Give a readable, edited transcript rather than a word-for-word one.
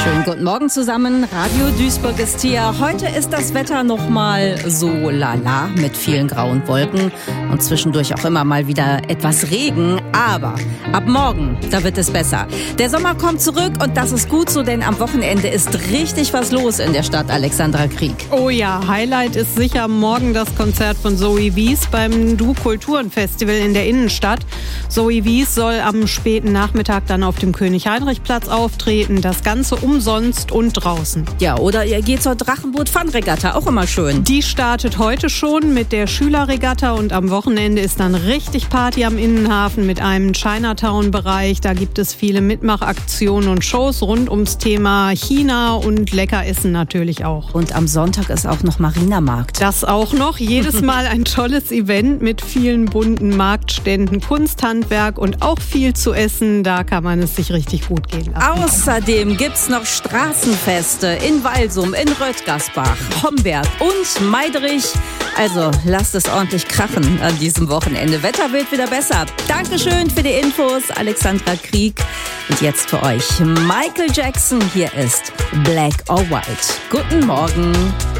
Schönen guten Morgen zusammen. Radio Duisburg ist hier. Heute ist das Wetter noch mal so lala mit vielen grauen Wolken und zwischendurch auch immer mal wieder etwas Regen. Aber ab morgen, da wird es besser. Der Sommer kommt zurück und das ist gut so, denn am Wochenende ist richtig was los in der Stadt. Alexandra Krieg. Oh ja, Highlight ist sicher morgen das Konzert von Zoe Wies beim Du-Kulturen-Festival in der Innenstadt. Zoe Wies soll am späten Nachmittag dann auf dem König-Heinrich-Platz auftreten. Das Ganze umsonst und draußen. Ja, oder ihr geht zur Drachenboot-Fun-Regatta, auch immer schön. Die startet heute schon mit der Schülerregatta und am Wochenende ist dann richtig Party am Innenhafen mit einem Chinatown-Bereich. Da gibt es viele Mitmachaktionen und Shows rund ums Thema China und Leckeressen natürlich auch. Und am Sonntag ist auch noch Marina-Markt. Das auch noch. Jedes Mal ein tolles Event mit vielen bunten Marktständen, Kunsthandwerk und auch viel zu essen. Da kann man es sich richtig gut gehen lassen. Außerdem gibt's noch Straßenfeste in Walsum, in Röttgersbach, Homberg und Meidrich. Also lasst es ordentlich krachen an diesem Wochenende. Wetter wird wieder besser. Dankeschön für die Infos, Alexandra Krieg. Und jetzt für euch Michael Jackson. Hier ist Black or White. Guten Morgen.